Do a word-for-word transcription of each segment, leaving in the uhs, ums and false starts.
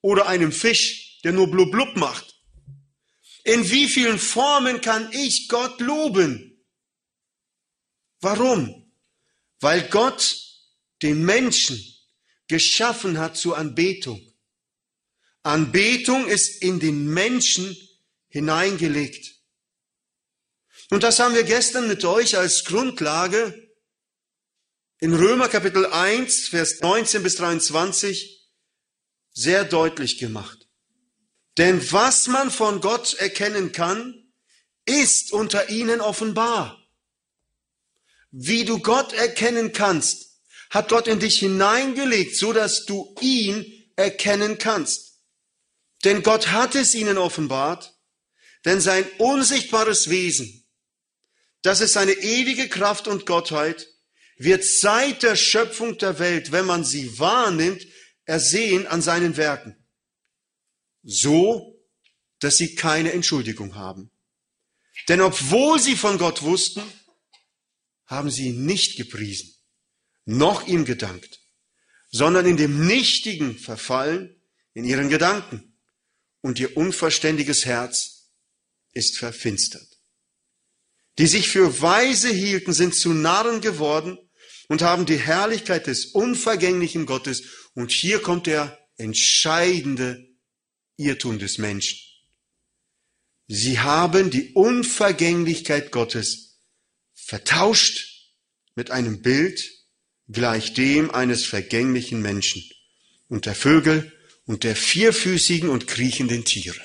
oder einem Fisch, der nur blub blub macht? In wie vielen Formen kann ich Gott loben? Warum? Weil Gott den Menschen geschaffen hat zur Anbetung. Anbetung ist in den Menschen hineingelegt. Und das haben wir gestern mit euch als Grundlage in Römer Kapitel eins, Vers neunzehn bis dreiundzwanzig sehr deutlich gemacht. Denn was man von Gott erkennen kann, ist unter ihnen offenbar. Wie du Gott erkennen kannst, hat Gott in dich hineingelegt, so dass du ihn erkennen kannst. Denn Gott hat es ihnen offenbart, denn sein unsichtbares Wesen, das ist seine ewige Kraft und Gottheit, wird seit der Schöpfung der Welt, wenn man sie wahrnimmt, ersehen an seinen Werken. So, dass sie keine Entschuldigung haben. Denn obwohl sie von Gott wussten, haben sie ihn nicht gepriesen, noch ihm gedankt, sondern in dem Nichtigen verfallen in ihren Gedanken. Und ihr unverständiges Herz ist verfinstert. Die sich für weise hielten, sind zu Narren geworden und haben die Herrlichkeit des unvergänglichen Gottes. Und hier kommt der entscheidende Irrtum des Menschen. Sie haben die Unvergänglichkeit Gottes vertauscht mit einem Bild gleich dem eines vergänglichen Menschen und der Vögel und der vierfüßigen und kriechenden Tiere.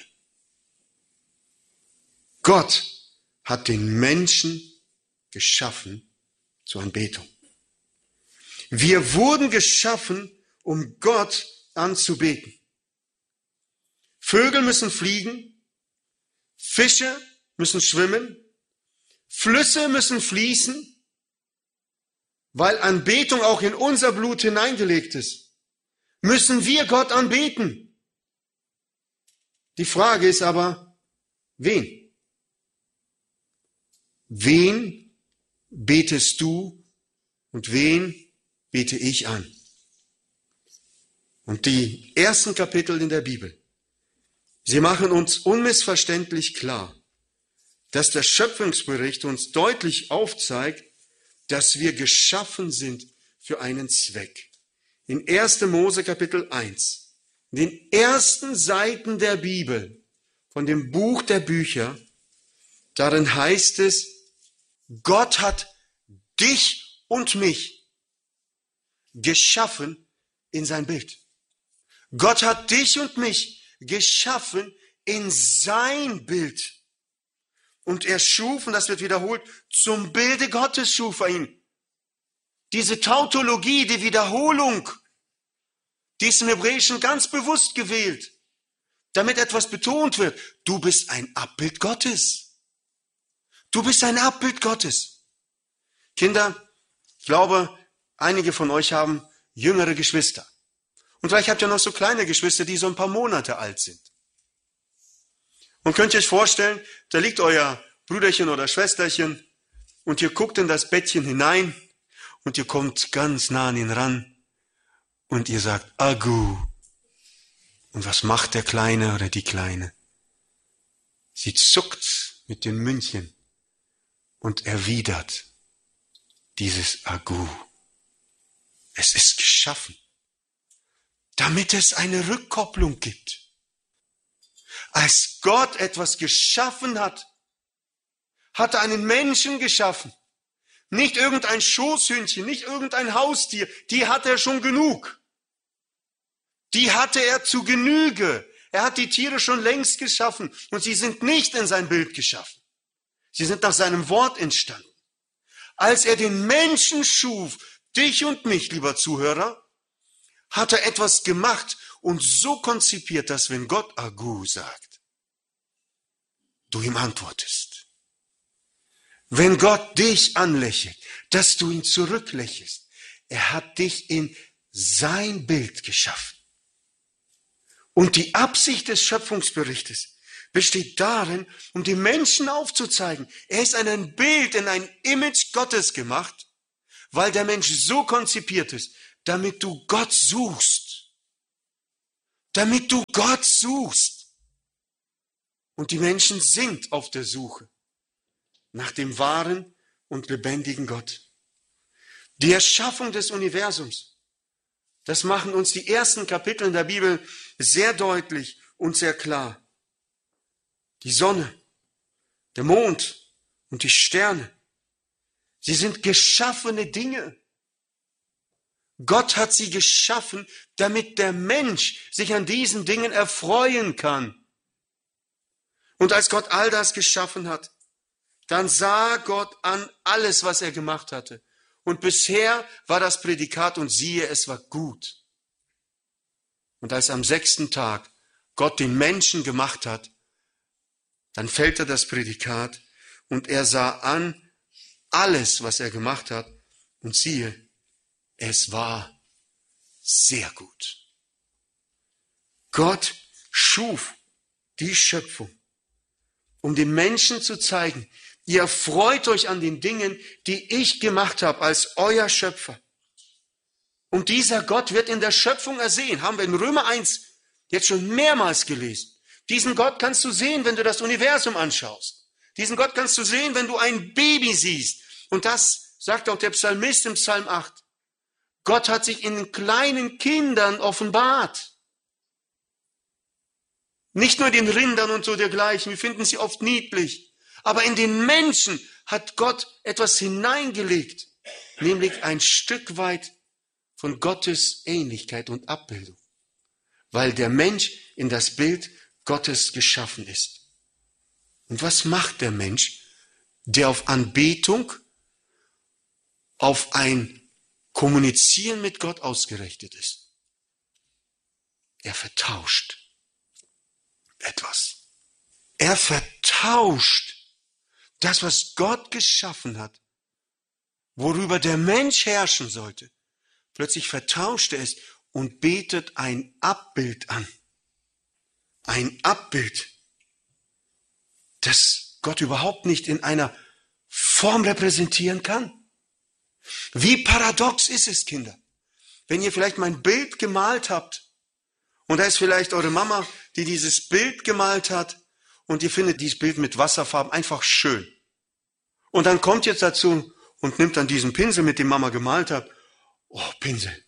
Gott hat den Menschen geschaffen zur Anbetung. Wir wurden geschaffen, um Gott anzubeten. Vögel müssen fliegen, Fische müssen schwimmen, Flüsse müssen fließen, weil Anbetung auch in unser Blut hineingelegt ist. Müssen wir Gott anbeten? Die Frage ist aber, wen? Wen betest du und wen bete ich an? Und die ersten Kapitel in der Bibel, sie machen uns unmissverständlich klar, dass der Schöpfungsbericht uns deutlich aufzeigt, dass wir geschaffen sind für einen Zweck. In erster Mose Kapitel eins, in den ersten Seiten der Bibel, von dem Buch der Bücher, darin heißt es, Gott hat dich und mich geschaffen in sein Bild. Gott hat dich und mich geschaffen in sein Bild. Und er schuf, und das wird wiederholt, zum Bilde Gottes schuf er ihn. Diese Tautologie, die Wiederholung, die ist im Hebräischen ganz bewusst gewählt, damit etwas betont wird. Du bist ein Abbild Gottes. Du bist ein Abbild Gottes. Kinder, ich glaube, einige von euch haben jüngere Geschwister. Und vielleicht habt ihr noch so kleine Geschwister, die so ein paar Monate alt sind. Und könnt ihr euch vorstellen, da liegt euer Brüderchen oder Schwesterchen und ihr guckt in das Bettchen hinein und ihr kommt ganz nah an ihn ran und ihr sagt, Agu. Und was macht der Kleine oder die Kleine? Sie zuckt mit den Mündchen und erwidert dieses Agu. Es ist geschaffen, damit es eine Rückkopplung gibt. Als Gott etwas geschaffen hat, hat er einen Menschen geschaffen. Nicht irgendein Schoßhündchen, nicht irgendein Haustier, die hat er schon genug. Die hatte er zu Genüge. Er hat die Tiere schon längst geschaffen und sie sind nicht in sein Bild geschaffen. Sie sind nach seinem Wort entstanden. Als er den Menschen schuf, dich und mich, lieber Zuhörer, hat er etwas gemacht und so konzipiert, dass wenn Gott Agu sagt, du ihm antwortest. Wenn Gott dich anlächelt, dass du ihn zurücklächelst. Er hat dich in sein Bild geschaffen. Und die Absicht des Schöpfungsberichtes besteht darin, um die Menschen aufzuzeigen, er ist in ein Bild, in ein Image Gottes gemacht, weil der Mensch so konzipiert ist, damit du Gott suchst. damit du Gott suchst. Und die Menschen sind auf der Suche nach dem wahren und lebendigen Gott. Die Erschaffung des Universums, das machen uns die ersten Kapitel in der Bibel sehr deutlich und sehr klar. Die Sonne, der Mond und die Sterne, sie sind geschaffene Dinge. Gott hat sie geschaffen, damit der Mensch sich an diesen Dingen erfreuen kann. Und als Gott all das geschaffen hat, dann sah Gott an alles, was er gemacht hatte. Und bisher war das Prädikat und siehe, es war gut. Und als am sechsten Tag Gott den Menschen gemacht hat, dann fällt er das Prädikat und er sah an alles, was er gemacht hat und siehe, es war sehr gut. Gott schuf die Schöpfung, um den Menschen zu zeigen, ihr freut euch an den Dingen, die ich gemacht habe als euer Schöpfer. Und dieser Gott wird in der Schöpfung ersehen, haben wir in Römer eins jetzt schon mehrmals gelesen. Diesen Gott kannst du sehen, wenn du das Universum anschaust. Diesen Gott kannst du sehen, wenn du ein Baby siehst. Und das sagt auch der Psalmist im Psalm acht. Gott hat sich in kleinen Kindern offenbart. Nicht nur den Rindern und so dergleichen, wir finden sie oft niedlich. Aber in den Menschen hat Gott etwas hineingelegt, nämlich ein Stück weit von Gottes Ähnlichkeit und Abbildung. Weil der Mensch in das Bild Gottes geschaffen ist. Und was macht der Mensch, der auf Anbetung, auf ein Kommunizieren mit Gott ausgerichtet ist? Er vertauscht etwas. Er vertauscht das, was Gott geschaffen hat, worüber der Mensch herrschen sollte. Plötzlich vertauscht er es und betet ein Abbild an. Ein Abbild, das Gott überhaupt nicht in einer Form repräsentieren kann. Wie paradox ist es, Kinder, wenn ihr vielleicht mein Bild gemalt habt und da ist vielleicht eure Mama, die dieses Bild gemalt hat und ihr findet dieses Bild mit Wasserfarben einfach schön. Und dann kommt jetzt dazu und nimmt dann diesen Pinsel, mit dem Mama gemalt hat. Oh, Pinsel,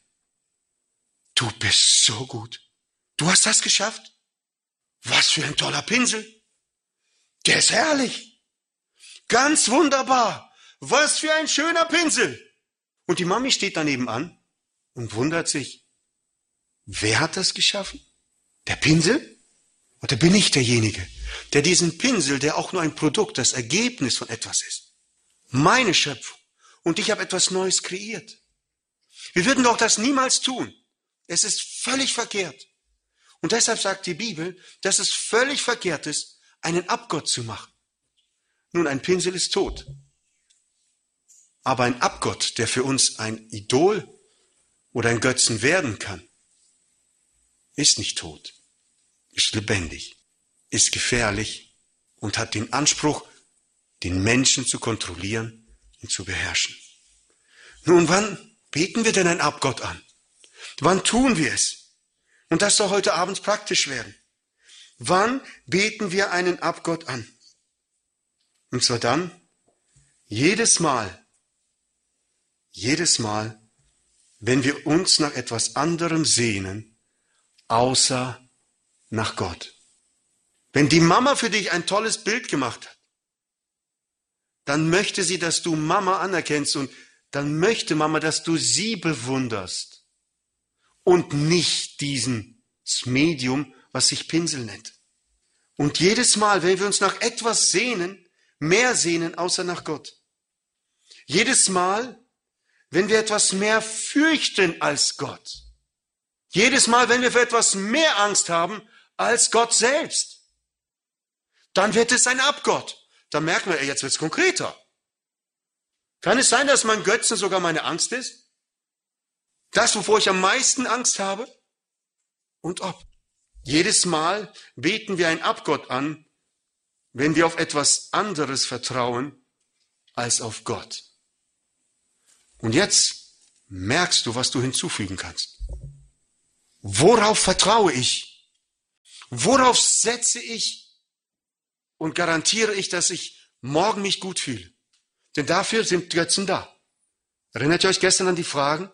du bist so gut. Du hast das geschafft? Was für ein toller Pinsel. Der ist herrlich. Ganz wunderbar. Was für ein schöner Pinsel. Und die Mami steht daneben an und wundert sich, wer hat das geschaffen? Der Pinsel? Oder bin ich derjenige, der diesen Pinsel, der auch nur ein Produkt, das Ergebnis von etwas ist? Meine Schöpfung. Und ich habe etwas Neues kreiert. Wir würden doch das niemals tun. Es ist völlig verkehrt. Und deshalb sagt die Bibel, dass es völlig verkehrt ist, einen Abgott zu machen. Nun, ein Pinsel ist tot. Aber ein Abgott, der für uns ein Idol oder ein Götzen werden kann, ist nicht tot, ist lebendig, ist gefährlich und hat den Anspruch, den Menschen zu kontrollieren und zu beherrschen. Nun, wann beten wir denn ein Abgott an? Wann tun wir es? Und das soll heute Abend praktisch werden. Wann beten wir einen Abgott an? Und zwar dann, jedes Mal, jedes Mal, wenn wir uns nach etwas anderem sehnen, außer nach Gott. Wenn die Mama für dich ein tolles Bild gemacht hat, dann möchte sie, dass du Mama anerkennst und dann möchte Mama, dass du sie bewunderst. Und nicht dieses Medium, was sich Pinsel nennt. Und jedes Mal, wenn wir uns nach etwas sehnen, mehr sehnen, außer nach Gott. Jedes Mal, wenn wir etwas mehr fürchten als Gott. Jedes Mal, wenn wir für etwas mehr Angst haben als Gott selbst. Dann wird es ein Abgott. Dann merken wir, jetzt wird es konkreter. Kann es sein, dass mein Götzen sogar meine Angst ist? Das, wovor ich am meisten Angst habe? Und ob. Jedes Mal beten wir einen Abgott an, wenn wir auf etwas anderes vertrauen als auf Gott. Und jetzt merkst du, was du hinzufügen kannst. Worauf vertraue ich? Worauf setze ich und garantiere ich, dass ich morgen mich gut fühle? Denn dafür sind Götzen da. Erinnert ihr euch gestern an die Fragen?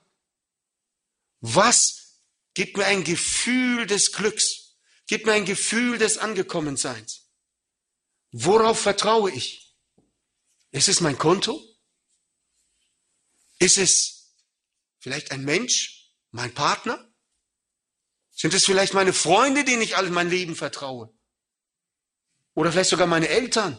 Was gibt mir ein Gefühl des Glücks? Gibt mir ein Gefühl des Angekommenseins? Worauf vertraue ich? Ist es mein Konto? Ist es vielleicht ein Mensch, mein Partner? Sind es vielleicht meine Freunde, denen ich all mein Leben vertraue? Oder vielleicht sogar meine Eltern?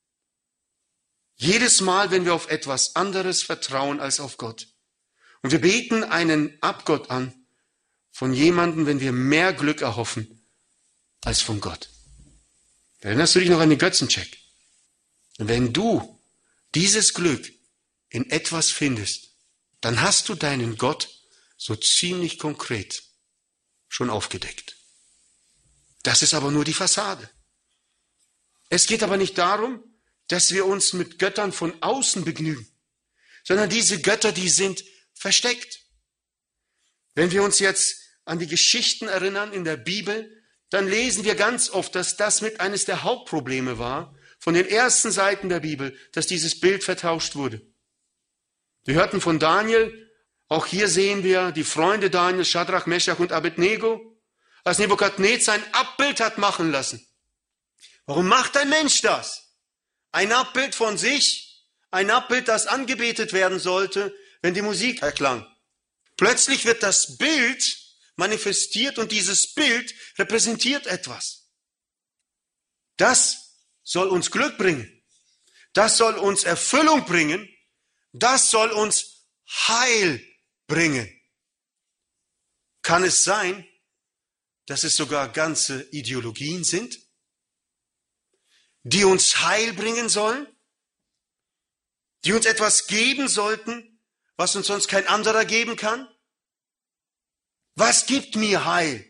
Jedes Mal, wenn wir auf etwas anderes vertrauen als auf Gott und wir beten einen Abgott an von jemandem, wenn wir mehr Glück erhoffen als von Gott. Erinnerst du dich noch an den Götzencheck? Wenn du dieses Glück in etwas findest, dann hast du deinen Gott so ziemlich konkret schon aufgedeckt. Das ist aber nur die Fassade. Es geht aber nicht darum, dass wir uns mit Göttern von außen begnügen, sondern diese Götter, die sind versteckt. Wenn wir uns jetzt an die Geschichten erinnern in der Bibel, dann lesen wir ganz oft, dass das mit eines der Hauptprobleme war, von den ersten Seiten der Bibel, dass dieses Bild vertauscht wurde. Wir hörten von Daniel, auch hier sehen wir die Freunde Daniel, Schadrach, Meschach und Abednego, als Nebukadnezar ein Abbild hat machen lassen. Warum macht ein Mensch das? Ein Abbild von sich, ein Abbild, das angebetet werden sollte, wenn die Musik erklang. Plötzlich wird das Bild manifestiert und dieses Bild repräsentiert etwas. Das soll uns Glück bringen. Das soll uns Erfüllung bringen. Das soll uns Heil bringen. Kann es sein, dass es sogar ganze Ideologien sind, die uns Heil bringen sollen, die uns etwas geben sollten, was uns sonst kein anderer geben kann? Was gibt mir Heil?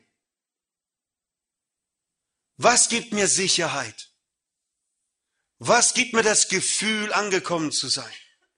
Was gibt mir Sicherheit? Was gibt mir das Gefühl, angekommen zu sein?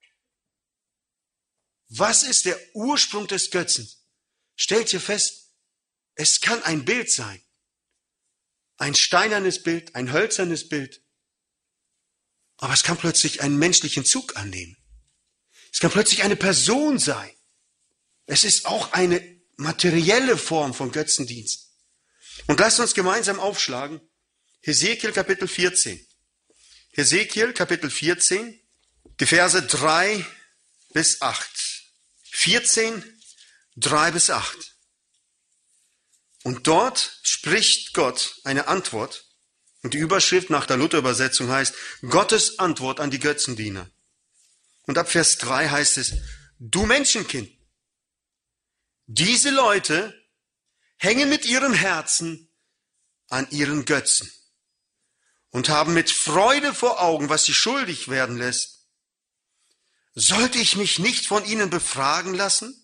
Was ist der Ursprung des Götzens? Stellt ihr fest, es kann ein Bild sein. Ein steinernes Bild, ein hölzernes Bild. Aber es kann plötzlich einen menschlichen Zug annehmen. Es kann plötzlich eine Person sein. Es ist auch eine materielle Form von Götzendienst. Und lasst uns gemeinsam aufschlagen. Hesekiel Kapitel vierzehn. Hesekiel Kapitel vierzehn, die Verse drei bis acht. vierzehn, drei bis acht. Und dort spricht Gott eine Antwort. Und die Überschrift nach der Luther-Übersetzung heißt, Gottes Antwort an die Götzendiener. Und ab Vers drei heißt es, du Menschenkind, diese Leute hängen mit ihrem Herzen an ihren Götzen und haben mit Freude vor Augen, was sie schuldig werden lässt. Sollte ich mich nicht von ihnen befragen lassen?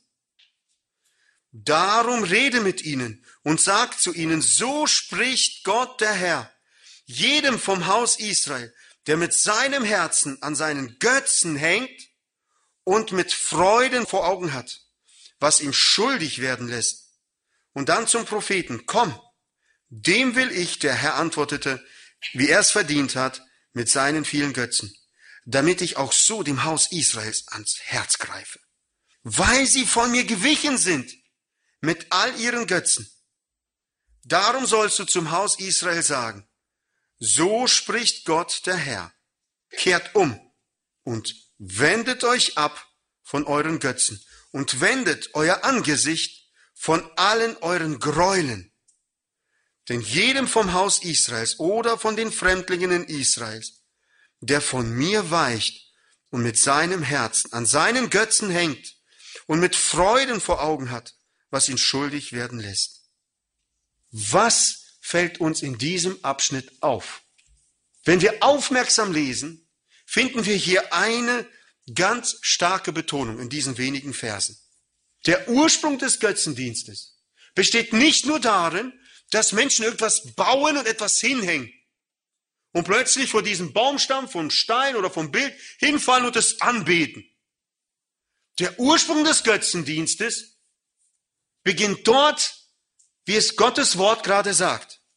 Darum rede mit ihnen und sag zu ihnen, so spricht Gott der Herr. Jedem vom Haus Israel, der mit seinem Herzen an seinen Götzen hängt und mit Freuden vor Augen hat, was ihm schuldig werden lässt. Und dann zum Propheten, komm, dem will ich, der Herr antwortete, wie er es verdient hat, mit seinen vielen Götzen, damit ich auch so dem Haus Israels ans Herz greife. Weil sie von mir gewichen sind, mit all ihren Götzen. Darum sollst du zum Haus Israel sagen, so spricht Gott der Herr. Kehrt um und wendet euch ab von euren Götzen und wendet euer Angesicht von allen euren Gräueln. Denn jedem vom Haus Israels oder von den Fremdlingen in Israels, der von mir weicht und mit seinem Herzen an seinen Götzen hängt und mit Freuden vor Augen hat, was ihn schuldig werden lässt. Was fällt uns in diesem Abschnitt auf? Wenn wir aufmerksam lesen, finden wir hier eine ganz starke Betonung in diesen wenigen Versen. Der Ursprung des Götzendienstes besteht nicht nur darin, dass Menschen irgendwas bauen und etwas hinhängen und plötzlich vor diesem Baumstamm, vom Stein oder vom Bild hinfallen und es anbeten. Der Ursprung des Götzendienstes beginnt dort, wie es Gottes Wort gerade sagt.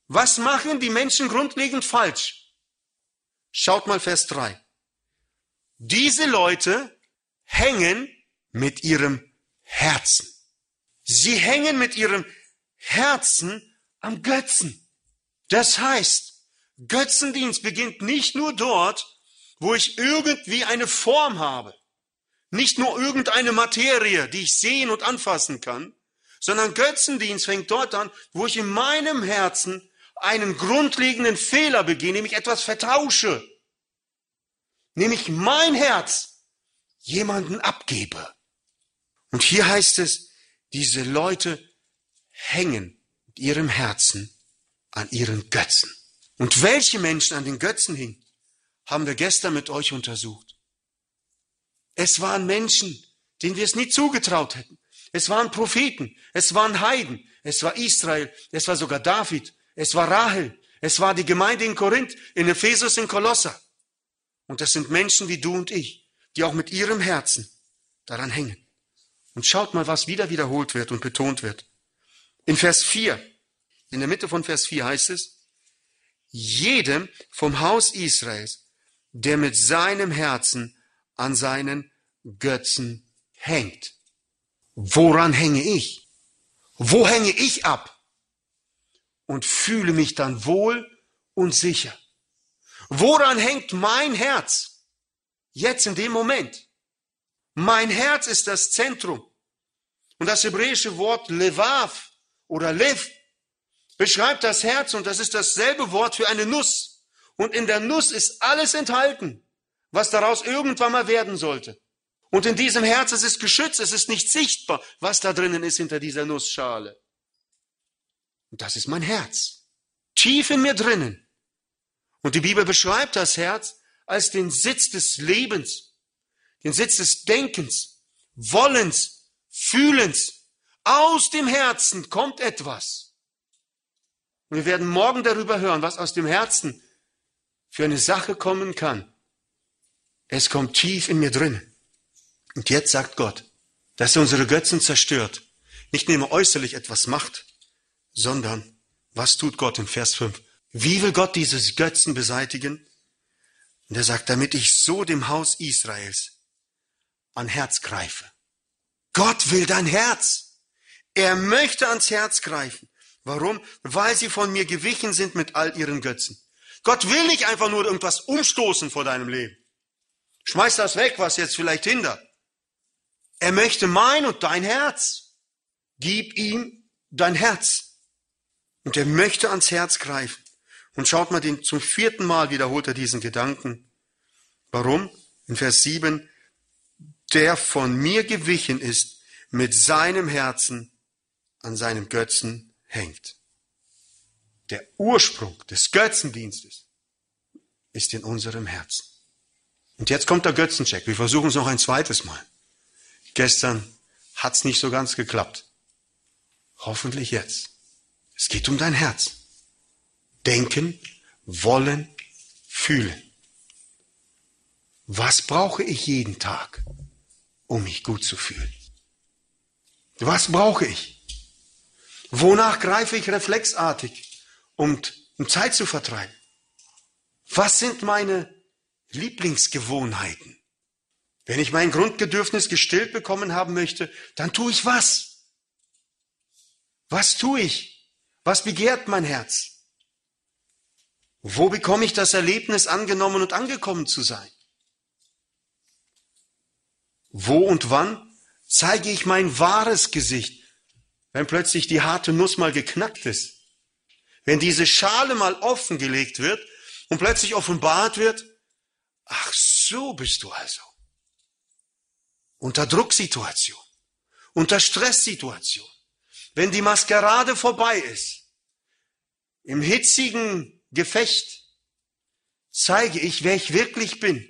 Was machen die Menschen grundlegend falsch? Schaut mal Vers drei. Diese Leute hängen mit ihrem Herzen. Sie hängen mit ihrem Herzen am Götzen. Das heißt, Götzendienst beginnt nicht nur dort, wo ich irgendwie eine Form habe, nicht nur irgendeine Materie, die ich sehen und anfassen kann, sondern Götzendienst fängt dort an, wo ich in meinem Herzen einen grundlegenden Fehler begehe, nämlich etwas vertausche, nämlich mein Herz jemanden abgebe. Und hier heißt es, diese Leute hängen mit ihrem Herzen an ihren Götzen. Und welche Menschen an den Götzen hingen, haben wir gestern mit euch untersucht. Es waren Menschen, denen wir es nie zugetraut hätten. Es waren Propheten, es waren Heiden, es war Israel, es war sogar David, es war Rahel, es war die Gemeinde in Korinth, in Ephesus, in Kolosser. Und das sind Menschen wie du und ich, die auch mit ihrem Herzen daran hängen. Und schaut mal, was wieder wiederholt wird und betont wird. In Vers vier, in der Mitte von Vers vier heißt es, jedem vom Haus Israels, der mit seinem Herzen an seinen Götzen hängt. Woran hänge ich? Wo hänge ich ab? Und fühle mich dann wohl und sicher. Woran hängt mein Herz? Jetzt in dem Moment. Mein Herz ist das Zentrum. Und das hebräische Wort Levav oder Lev beschreibt das Herz und das ist dasselbe Wort für eine Nuss. Und in der Nuss ist alles enthalten, was daraus irgendwann mal werden sollte. Und in diesem Herz ist es geschützt, es ist nicht sichtbar, was da drinnen ist hinter dieser Nussschale. Und das ist mein Herz, tief in mir drinnen. Und die Bibel beschreibt das Herz als den Sitz des Lebens, den Sitz des Denkens, Wollens, Fühlens. Aus dem Herzen kommt etwas. Und wir werden morgen darüber hören, was aus dem Herzen für eine Sache kommen kann. Es kommt tief in mir drinnen. Und jetzt sagt Gott, dass er unsere Götzen zerstört. Nicht nur immer äußerlich etwas macht, sondern was tut Gott in Vers fünf? Wie will Gott diese Götzen beseitigen? Und er sagt, damit ich so dem Haus Israels an Herz greife. Gott will dein Herz. Er möchte ans Herz greifen. Warum? Weil sie von mir gewichen sind mit all ihren Götzen. Gott will nicht einfach nur irgendwas umstoßen vor deinem Leben. Schmeiß das weg, was jetzt vielleicht hindert. Er möchte mein und dein Herz. Gib ihm dein Herz. Und er möchte ans Herz greifen. Und schaut mal, den, zum vierten Mal wiederholt er diesen Gedanken. Warum? In Vers sieben, der von mir gewichen ist, mit seinem Herzen an seinem Götzen hängt. Der Ursprung des Götzendienstes ist in unserem Herzen. Und jetzt kommt der Götzencheck. Wir versuchen es noch ein zweites Mal. Gestern hat es nicht so ganz geklappt. Hoffentlich jetzt. Es geht um dein Herz. Denken, wollen, fühlen. Was brauche ich jeden Tag, um mich gut zu fühlen? Was brauche ich? Wonach greife ich reflexartig, um, um Zeit zu vertreiben? Was sind meine Lieblingsgewohnheiten? Wenn ich mein Grundbedürfnis gestillt bekommen haben möchte, dann tue ich was? Was tue ich? Was begehrt mein Herz? Wo bekomme ich das Erlebnis, angenommen und angekommen zu sein? Wo und wann zeige ich mein wahres Gesicht, wenn plötzlich die harte Nuss mal geknackt ist? Wenn diese Schale mal offengelegt wird und plötzlich offenbart wird, ach, so bist du also. Unter Drucksituation, unter Stresssituation, wenn die Maskerade vorbei ist, im hitzigen Gefecht, zeige ich, wer ich wirklich bin.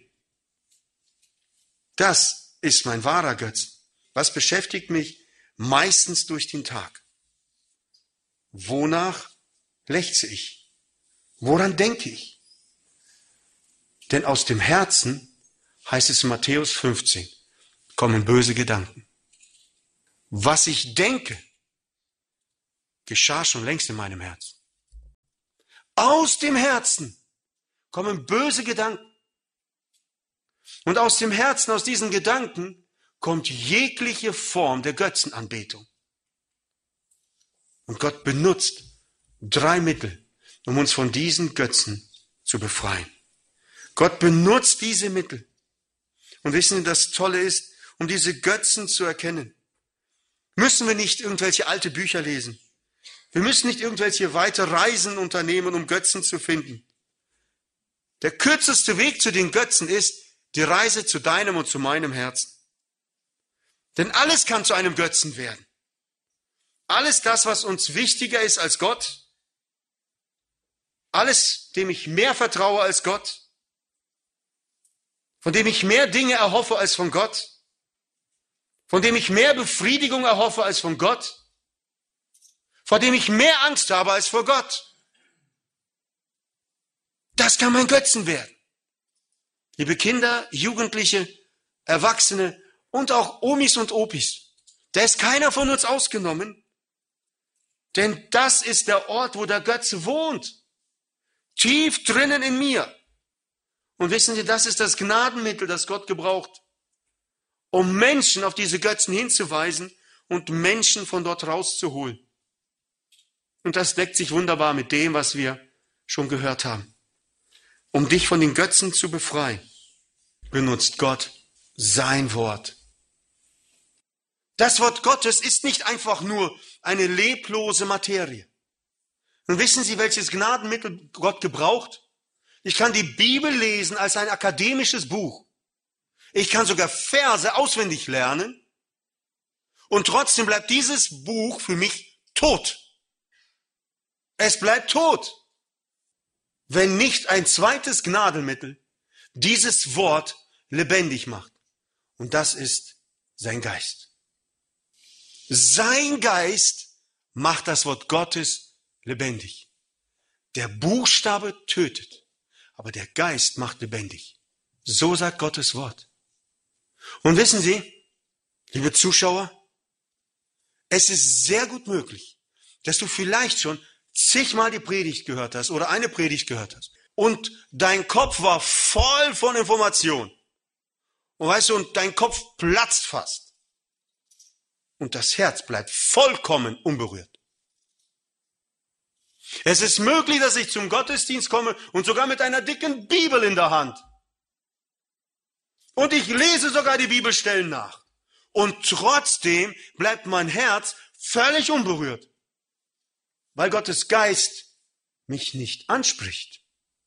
Das ist mein wahrer Götze. Was beschäftigt mich meistens durch den Tag? Wonach lechze ich? Woran denke ich? Denn aus dem Herzen, heißt es in Matthäus fünfzehn, kommen böse Gedanken. Was ich denke, geschah schon längst in meinem Herzen. Aus dem Herzen kommen böse Gedanken. Und aus dem Herzen, aus diesen Gedanken, kommt jegliche Form der Götzenanbetung. Und Gott benutzt drei Mittel, um uns von diesen Götzen zu befreien. Gott benutzt diese Mittel. Und wissen Sie, das Tolle ist, um diese Götzen zu erkennen, müssen wir nicht irgendwelche alte Bücher lesen. Wir müssen nicht irgendwelche weite Reisen unternehmen, um Götzen zu finden. Der kürzeste Weg zu den Götzen ist die Reise zu deinem und zu meinem Herzen. Denn alles kann zu einem Götzen werden. Alles das, was uns wichtiger ist als Gott, alles, dem ich mehr vertraue als Gott, von dem ich mehr Dinge erhoffe als von Gott, von dem ich mehr Befriedigung erhoffe als von Gott, vor dem ich mehr Angst habe als vor Gott. Das kann mein Götzen werden. Liebe Kinder, Jugendliche, Erwachsene und auch Omis und Opis, da ist keiner von uns ausgenommen, denn das ist der Ort, wo der Götze wohnt, tief drinnen in mir. Und wissen Sie, das ist das Gnadenmittel, das Gott gebraucht, um Menschen auf diese Götzen hinzuweisen und Menschen von dort rauszuholen. Und das deckt sich wunderbar mit dem, was wir schon gehört haben. Um dich von den Götzen zu befreien, benutzt Gott sein Wort. Das Wort Gottes ist nicht einfach nur eine leblose Materie. Und wissen Sie, welches Gnadenmittel Gott gebraucht? Ich kann die Bibel lesen als ein akademisches Buch. Ich kann sogar Verse auswendig lernen. Und trotzdem bleibt dieses Buch für mich tot. Es bleibt tot, wenn nicht ein zweites Gnadenmittel dieses Wort lebendig macht. Und das ist sein Geist. Sein Geist macht das Wort Gottes lebendig. Der Buchstabe tötet, aber der Geist macht lebendig. So sagt Gottes Wort. Und wissen Sie, liebe Zuschauer, es ist sehr gut möglich, dass du vielleicht schon zigmal die Predigt gehört hast oder eine Predigt gehört hast. Und dein Kopf war voll von Information. Und weißt du, und dein Kopf platzt fast. Und das Herz bleibt vollkommen unberührt. Es ist möglich, dass ich zum Gottesdienst komme und sogar mit einer dicken Bibel in der Hand. Und ich lese sogar die Bibelstellen nach. Und trotzdem bleibt mein Herz völlig unberührt. Weil Gottes Geist mich nicht anspricht.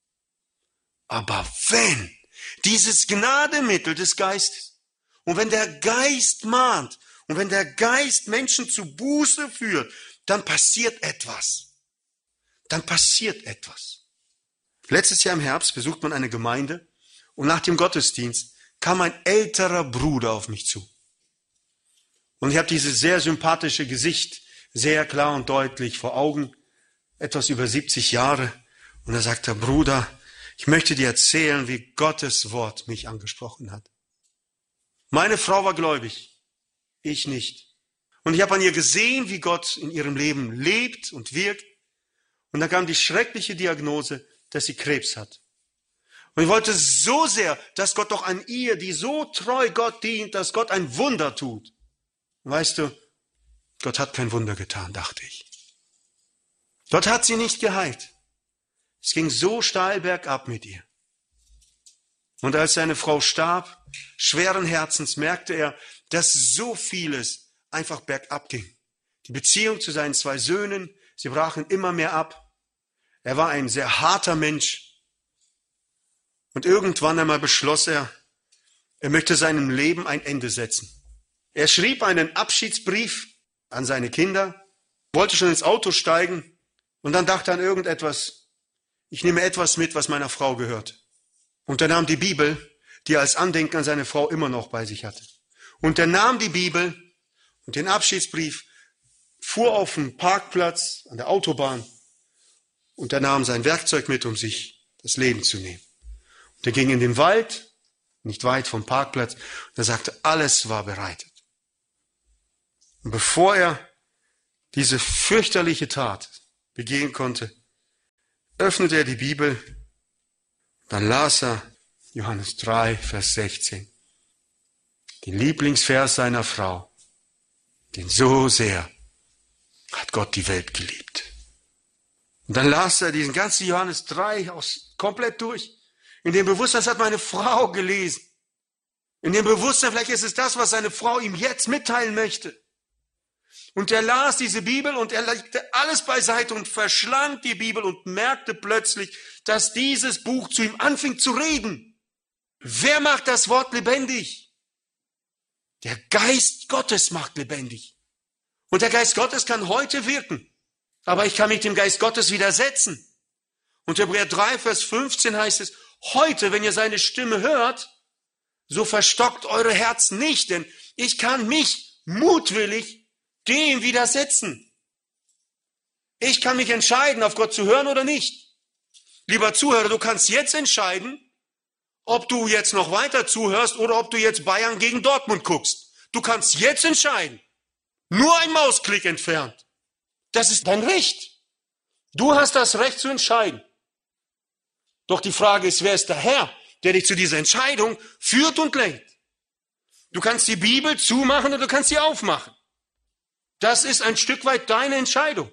Aber wenn dieses Gnadenmittel des Geistes und wenn der Geist mahnt und wenn der Geist Menschen zu Buße führt, dann passiert etwas. Dann passiert etwas. Letztes Jahr im Herbst besucht man eine Gemeinde und nach dem Gottesdienst kam ein älterer Bruder auf mich zu. Und ich habe dieses sehr sympathische Gesicht sehr klar und deutlich vor Augen, etwas über siebzig Jahre. Und er sagte, Bruder, ich möchte dir erzählen, wie Gottes Wort mich angesprochen hat. Meine Frau war gläubig, ich nicht. Und ich habe an ihr gesehen, wie Gott in ihrem Leben lebt und wirkt. Und da kam die schreckliche Diagnose, dass sie Krebs hat. Und ich wollte so sehr, dass Gott doch an ihr, die so treu Gott dient, dass Gott ein Wunder tut. Und weißt du, Gott hat kein Wunder getan, dachte ich. Gott hat sie nicht geheilt. Es ging so steil bergab mit ihr. Und als seine Frau starb, schweren Herzens, merkte er, dass so vieles einfach bergab ging. Die Beziehung zu seinen zwei Söhnen, sie brachen immer mehr ab. Er war ein sehr harter Mensch. Und irgendwann einmal beschloss er, er möchte seinem Leben ein Ende setzen. Er schrieb einen Abschiedsbrief an seine Kinder, wollte schon ins Auto steigen und dann dachte er an irgendetwas. Ich nehme etwas mit, was meiner Frau gehört. Und er nahm die Bibel, die er als Andenken an seine Frau immer noch bei sich hatte. Und er nahm die Bibel und den Abschiedsbrief, fuhr auf den Parkplatz an der Autobahn und er nahm sein Werkzeug mit, um sich das Leben zu nehmen. Und er ging in den Wald, nicht weit vom Parkplatz, und er sagte, alles war bereitet. Und bevor er diese fürchterliche Tat begehen konnte, öffnete er die Bibel, dann las er Johannes drei, Vers sechzehn. Den Lieblingsvers seiner Frau. Denn so sehr hat Gott die Welt geliebt. Und dann las er diesen ganzen Johannes drei aus, komplett durch. In dem Bewusstsein, das hat meine Frau gelesen. In dem Bewusstsein, vielleicht ist es das, was seine Frau ihm jetzt mitteilen möchte. Und er las diese Bibel und er legte alles beiseite und verschlang die Bibel und merkte plötzlich, dass dieses Buch zu ihm anfing zu reden. Wer macht das Wort lebendig? Der Geist Gottes macht lebendig. Und der Geist Gottes kann heute wirken. Aber ich kann mich dem Geist Gottes widersetzen. Und Hebräer drei, Vers fünfzehn heißt es, heute, wenn ihr seine Stimme hört, so verstockt eure Herzen nicht, denn ich kann mich mutwillig dem widersetzen. Ich kann mich entscheiden, auf Gott zu hören oder nicht. Lieber Zuhörer, du kannst jetzt entscheiden, ob du jetzt noch weiter zuhörst oder ob du jetzt Bayern gegen Dortmund guckst. Du kannst jetzt entscheiden. Nur ein Mausklick entfernt. Das ist dein Recht. Du hast das Recht zu entscheiden. Doch die Frage ist, wer ist der Herr, der dich zu dieser Entscheidung führt und lenkt? Du kannst die Bibel zumachen oder du kannst sie aufmachen. Das ist ein Stück weit deine Entscheidung.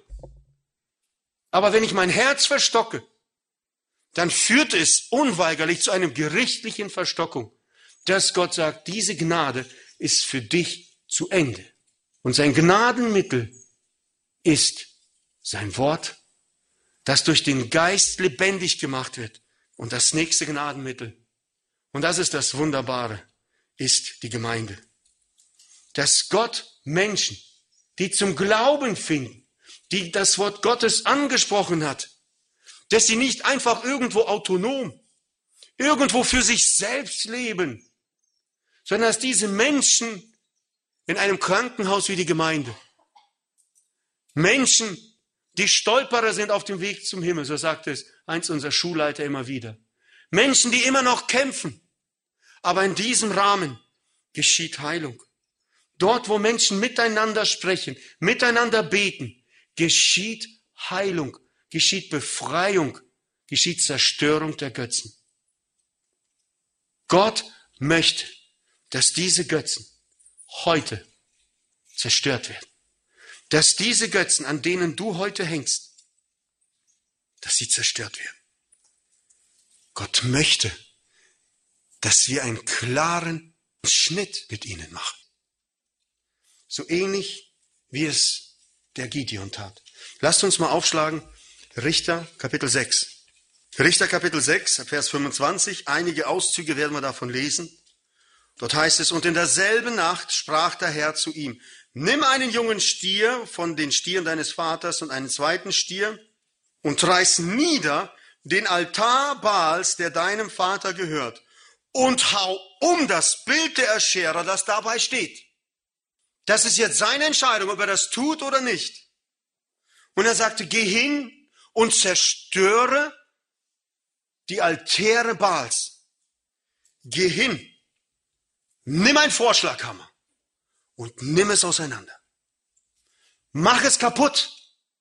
Aber wenn ich mein Herz verstocke, dann führt es unweigerlich zu einem gerichtlichen Verstockung, dass Gott sagt, diese Gnade ist für dich zu Ende. Und sein Gnadenmittel ist sein Wort, das durch den Geist lebendig gemacht wird. Und das nächste Gnadenmittel, und das ist das Wunderbare, ist die Gemeinde. Dass Gott Menschen, die zum Glauben finden, die das Wort Gottes angesprochen hat, dass sie nicht einfach irgendwo autonom, irgendwo für sich selbst leben, sondern dass diese Menschen in einem Krankenhaus wie die Gemeinde, Menschen, die Stolperer sind auf dem Weg zum Himmel, so sagt es eins unserer Schulleiter immer wieder. Menschen, die immer noch kämpfen, aber in diesem Rahmen geschieht Heilung. Dort, wo Menschen miteinander sprechen, miteinander beten, geschieht Heilung, geschieht Befreiung, geschieht Zerstörung der Götzen. Gott möchte, dass diese Götzen heute zerstört werden. Dass diese Götzen, an denen du heute hängst, dass sie zerstört werden. Gott möchte, dass wir einen klaren Schnitt mit ihnen machen. So ähnlich, wie es der Gideon tat. Lasst uns mal aufschlagen, Richter Kapitel sechs. Richter Kapitel sechs, Vers fünfundzwanzig, einige Auszüge werden wir davon lesen. Dort heißt es, und in derselben Nacht sprach der Herr zu ihm, nimm einen jungen Stier von den Stieren deines Vaters und einen zweiten Stier und reiß nieder den Altar Baals, der deinem Vater gehört, und hau um das Bild der Erscherer, das dabei steht. Das ist jetzt seine Entscheidung, ob er das tut oder nicht. Und er sagte, geh hin und zerstöre die Altäre Baals. Geh hin, nimm einen Vorschlaghammer und nimm es auseinander. Mach es kaputt.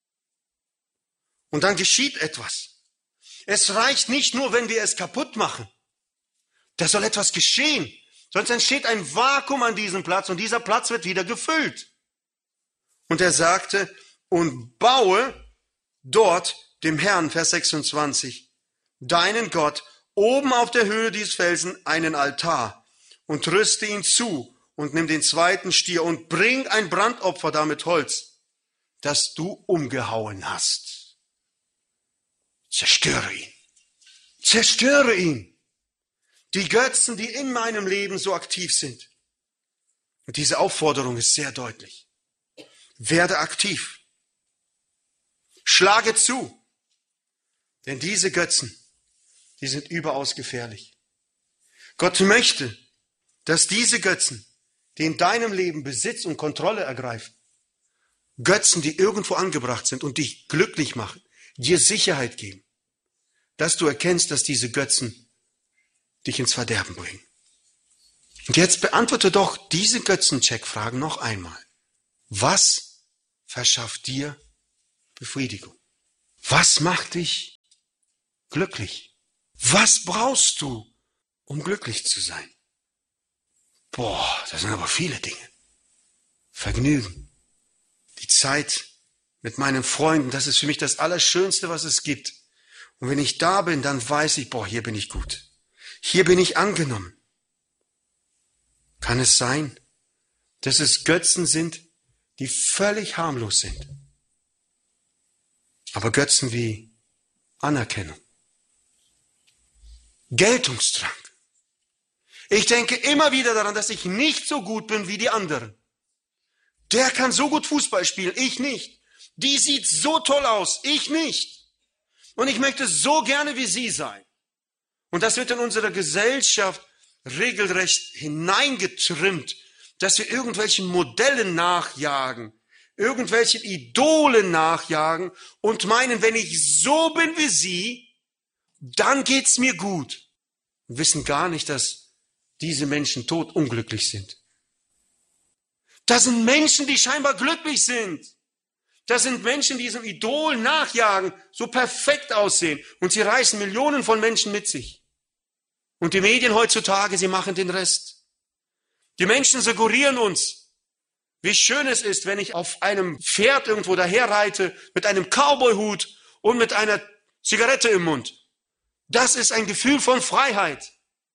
Und dann geschieht etwas. Es reicht nicht nur, wenn wir es kaputt machen. Da soll etwas geschehen. Sonst entsteht ein Vakuum an diesem Platz und dieser Platz wird wieder gefüllt. Und er sagte, und baue dort dem Herrn, Vers sechsundzwanzig, deinen Gott, oben auf der Höhe dieses Felsen einen Altar und rüste ihn zu und nimm den zweiten Stier und bring ein Brandopfer da mit Holz, das du umgehauen hast. Zerstöre ihn. Zerstöre ihn. Die Götzen, die in meinem Leben so aktiv sind. Und diese Aufforderung ist sehr deutlich. Werde aktiv. Schlage zu. Denn diese Götzen, die sind überaus gefährlich. Gott möchte, dass diese Götzen, die in deinem Leben Besitz und Kontrolle ergreifen, Götzen, die irgendwo angebracht sind und dich glücklich machen, dir Sicherheit geben, dass du erkennst, dass diese Götzen dich ins Verderben bringen. Und jetzt beantworte doch diese Götzencheck-Fragen noch einmal. Was verschafft dir Befriedigung? Was macht dich glücklich. Was brauchst du, um glücklich zu sein? Boah, das sind aber viele Dinge. Vergnügen. Die Zeit mit meinen Freunden, das ist für mich das Allerschönste, was es gibt. Und wenn ich da bin, dann weiß ich, boah, hier bin ich gut. Hier bin ich angenommen. Kann es sein, dass es Götzen sind, die völlig harmlos sind? Aber Götzen wie Anerkennung, Geltungsdrang. Ich denke immer wieder daran, dass ich nicht so gut bin wie die anderen. Der kann so gut Fußball spielen, ich nicht. Die sieht so toll aus, ich nicht. Und ich möchte so gerne wie sie sein. Und das wird in unserer Gesellschaft regelrecht hineingetrimmt, dass wir irgendwelchen Modellen nachjagen, irgendwelchen Idolen nachjagen und meinen, wenn ich so bin wie sie, dann geht's mir gut. Und wissen gar nicht, dass diese Menschen todunglücklich sind. Das sind Menschen, die scheinbar glücklich sind. Das sind Menschen, die diesem Idol nachjagen, so perfekt aussehen. Und sie reißen Millionen von Menschen mit sich. Und die Medien heutzutage, sie machen den Rest. Die Menschen suggerieren uns, wie schön es ist, wenn ich auf einem Pferd irgendwo daherreite, mit einem Cowboyhut und mit einer Zigarette im Mund. Das ist ein Gefühl von Freiheit.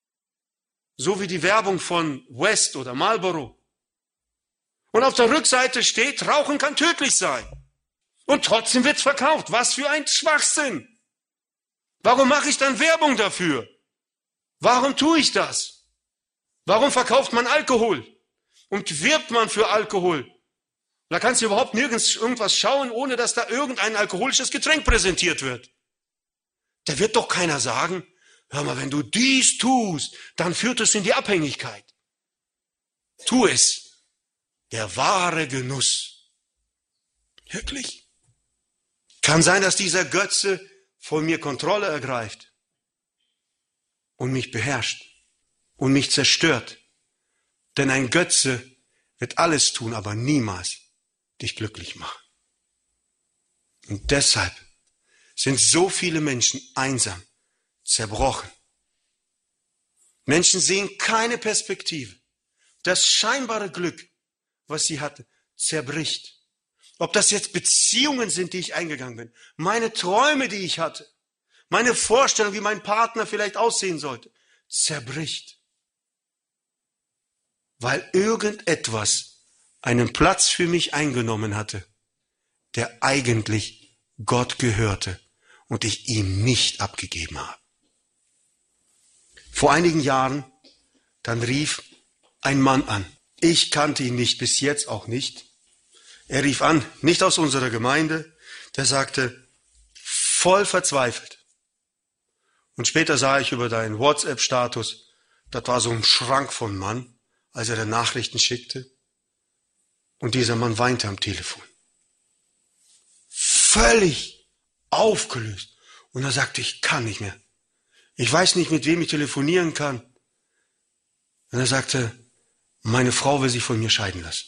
So wie die Werbung von West oder Marlboro. Und auf der Rückseite steht, Rauchen kann tödlich sein. Und trotzdem wird's verkauft. Was für ein Schwachsinn. Warum mache ich dann Werbung dafür? Warum tue ich das? Warum verkauft man Alkohol? Und wirbt man für Alkohol? Da kannst du überhaupt nirgends irgendwas schauen, ohne dass da irgendein alkoholisches Getränk präsentiert wird. Da wird doch keiner sagen, hör mal, wenn du dies tust, dann führt es in die Abhängigkeit. Tu es. Der wahre Genuss. Wirklich? Kann sein, dass dieser Götze von mir Kontrolle ergreift und mich beherrscht und mich zerstört. Denn ein Götze wird alles tun, aber niemals dich glücklich machen. Und deshalb sind so viele Menschen einsam, zerbrochen. Menschen sehen keine Perspektive. Das scheinbare Glück, was sie hatte, zerbricht. Ob das jetzt Beziehungen sind, die ich eingegangen bin, meine Träume, die ich hatte, meine Vorstellung, wie mein Partner vielleicht aussehen sollte, zerbricht. Weil irgendetwas einen Platz für mich eingenommen hatte, der eigentlich Gott gehörte und ich ihm nicht abgegeben habe. Vor einigen Jahren, dann rief ein Mann an. Ich kannte ihn nicht, bis jetzt auch nicht. Er rief an, nicht aus unserer Gemeinde, der sagte, voll verzweifelt. Und später sah ich über deinen WhatsApp-Status, das war so ein Schrank von Mann, als er die Nachrichten schickte. Und dieser Mann weinte am Telefon. Völlig aufgelöst. Und er sagte, ich kann nicht mehr. Ich weiß nicht, mit wem ich telefonieren kann. Und er sagte, meine Frau will sich von mir scheiden lassen.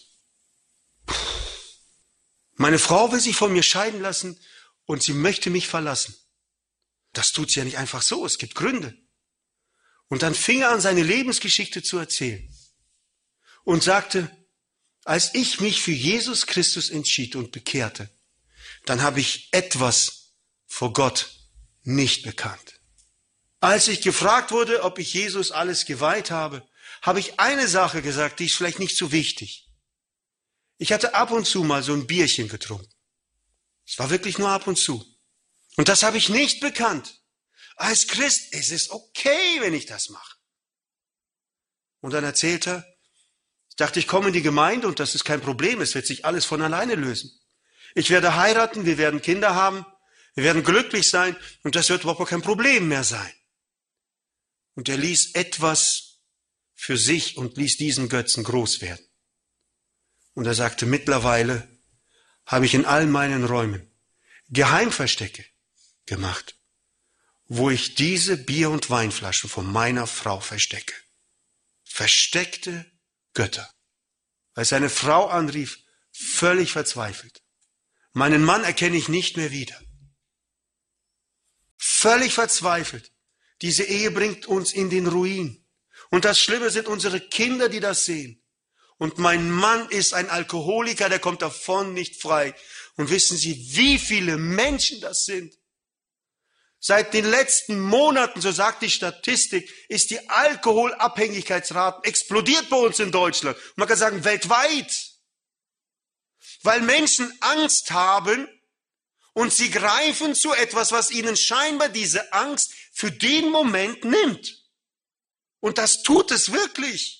Meine Frau will sich von mir scheiden lassen und sie möchte mich verlassen. Das tut sie ja nicht einfach so, es gibt Gründe. Und dann fing er an, seine Lebensgeschichte zu erzählen. Und sagte, als ich mich für Jesus Christus entschied und bekehrte, dann habe ich etwas vor Gott nicht bekannt. Als ich gefragt wurde, ob ich Jesus alles geweiht habe, habe ich eine Sache gesagt, die ist vielleicht nicht so wichtig. Ich hatte ab und zu mal so ein Bierchen getrunken. Es war wirklich nur ab und zu. Und das habe ich nicht bekannt. Als Christ ist es okay, wenn ich das mache. Und dann erzählt er, ich dachte, ich komme in die Gemeinde und das ist kein Problem, es wird sich alles von alleine lösen. Ich werde heiraten, wir werden Kinder haben, wir werden glücklich sein und das wird überhaupt kein Problem mehr sein. Und er ließ etwas für sich und ließ diesen Götzen groß werden. Und er sagte, mittlerweile habe ich in all meinen Räumen Geheimverstecke gemacht, wo ich diese Bier- und Weinflaschen von meiner Frau verstecke. Versteckte Götter. Als seine Frau anrief, völlig verzweifelt. Meinen Mann erkenne ich nicht mehr wieder. völlig verzweifelt. Diese Ehe bringt uns in den Ruin. Und das Schlimme sind unsere Kinder, die das sehen. Und mein Mann ist ein Alkoholiker, der kommt davon nicht frei. Und wissen Sie, wie viele Menschen das sind? Seit den letzten Monaten, so sagt die Statistik, ist die Alkoholabhängigkeitsrate explodiert bei uns in Deutschland. Und man kann sagen, weltweit. Weil Menschen Angst haben und sie greifen zu etwas, was ihnen scheinbar diese Angst für den Moment nimmt. Und das tut es wirklich.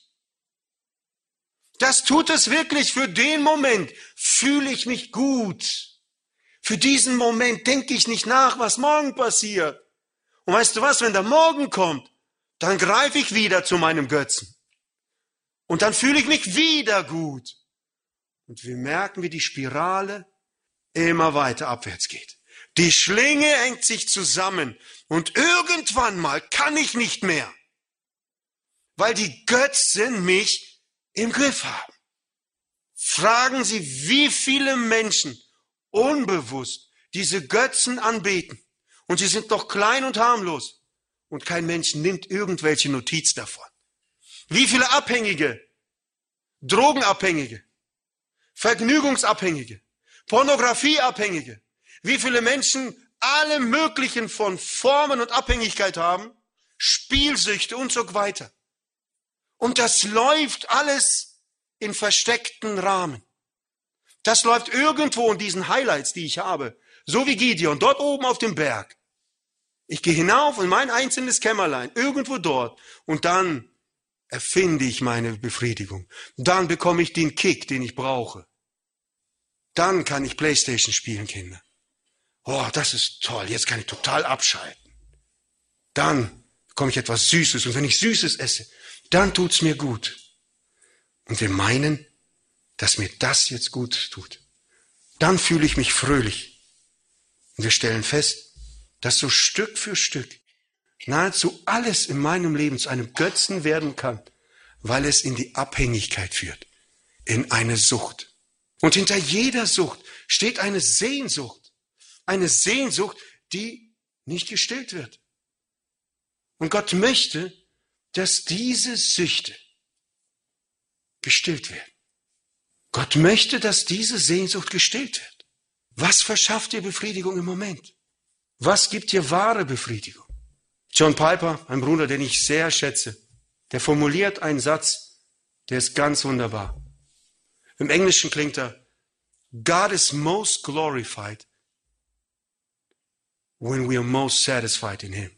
Das tut es wirklich. Für den Moment fühle ich mich gut. Für diesen Moment denke ich nicht nach, was morgen passiert. Und weißt du was, wenn der Morgen kommt, dann greife ich wieder zu meinem Götzen. Und dann fühle ich mich wieder gut. Und wir merken, wie die Spirale immer weiter abwärts geht. Die Schlinge hängt sich zusammen. Und irgendwann mal kann ich nicht mehr. Weil die Götzen mich im Griff haben. Fragen Sie, wie viele Menschen unbewusst diese Götzen anbeten. Und sie sind doch klein und harmlos. Und kein Mensch nimmt irgendwelche Notiz davon. Wie viele Abhängige, Drogenabhängige, Vergnügungsabhängige, Pornografieabhängige, wie viele Menschen alle möglichen von Formen und Abhängigkeit haben, Spielsüchte und so weiter. Und das läuft alles in versteckten Rahmen. Das läuft irgendwo in diesen Highlights, die ich habe. So wie Gideon, dort oben auf dem Berg. Ich gehe hinauf in mein einzelnes Kämmerlein, irgendwo dort. Und dann erfinde ich meine Befriedigung. Dann bekomme ich den Kick, den ich brauche. Dann kann ich Playstation spielen, Kinder. Oh, das ist toll, jetzt kann ich total abschalten. Dann bekomme ich etwas Süßes. Und wenn ich Süßes esse, dann tut's mir gut. Und wir meinen, dass mir das jetzt gut tut. Dann fühle ich mich fröhlich. Und wir stellen fest, dass so Stück für Stück nahezu alles in meinem Leben zu einem Götzen werden kann, weil es in die Abhängigkeit führt, in eine Sucht. Und hinter jeder Sucht steht eine Sehnsucht, eine Sehnsucht, die nicht gestillt wird. Und Gott möchte, dass diese Süchte gestillt werden. Gott möchte, dass diese Sehnsucht gestillt wird. Was verschafft dir Befriedigung im Moment? Was gibt dir wahre Befriedigung? John Piper, ein Bruder, den ich sehr schätze, der formuliert einen Satz, der ist ganz wunderbar. Im Englischen klingt er, God is most glorified when we are most satisfied in Him.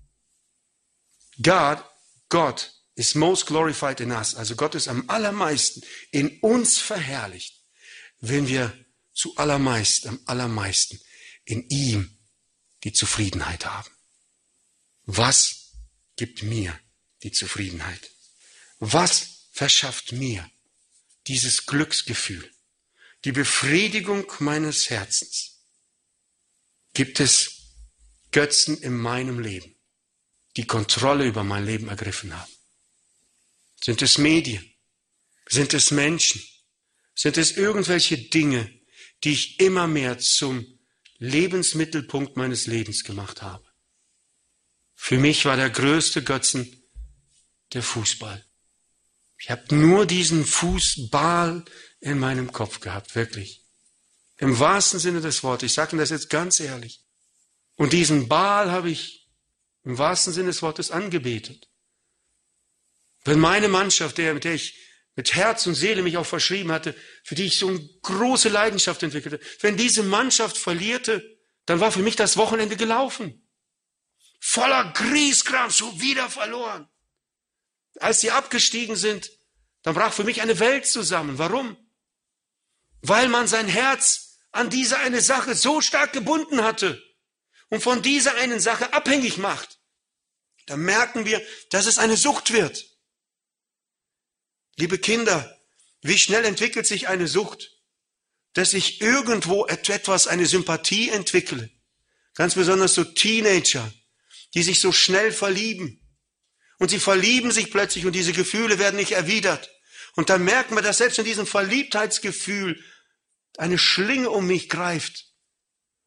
God, Gott is most glorified in us. Also Gott ist am allermeisten in uns verherrlicht, wenn wir zu allermeist, am allermeisten in ihm die Zufriedenheit haben. Was gibt mir die Zufriedenheit? Was verschafft mir dieses Glücksgefühl, die Befriedigung meines Herzens? Gibt es Götzen in meinem Leben, die Kontrolle über mein Leben ergriffen haben? Sind es Medien? Sind es Menschen? Sind es irgendwelche Dinge, die ich immer mehr zum Lebensmittelpunkt meines Lebens gemacht habe? Für mich war der größte Götzen der Fußball. Ich habe nur diesen Fußball in meinem Kopf gehabt, wirklich. Im wahrsten Sinne des Wortes. Ich sage Ihnen das jetzt ganz ehrlich. Und diesen Baal habe ich im wahrsten Sinne des Wortes angebetet. Wenn meine Mannschaft, der, mit der ich mit Herz und Seele mich auch verschrieben hatte, für die ich so eine große Leidenschaft entwickelte, wenn diese Mannschaft verlierte, dann war für mich das Wochenende gelaufen. Voller Grieskram, schon wieder verloren. Als sie abgestiegen sind, dann brach für mich eine Welt zusammen. Warum? Weil man sein Herz an diese eine Sache so stark gebunden hatte und von dieser einen Sache abhängig macht. Da merken wir, dass es eine Sucht wird. Liebe Kinder, wie schnell entwickelt sich eine Sucht, dass ich irgendwo etwas, eine Sympathie entwickle. Ganz besonders so Teenager, die sich so schnell verlieben. Und sie verlieben sich plötzlich und diese Gefühle werden nicht erwidert. Und dann merken wir, dass selbst in diesem Verliebtheitsgefühl eine Schlinge um mich greift.